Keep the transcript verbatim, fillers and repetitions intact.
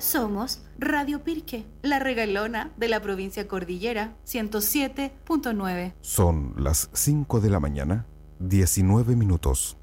Somos Radio Pirque, la regalona de la provincia Cordillera, ciento siete punto nueve. Son las cinco de la mañana, diecinueve minutos.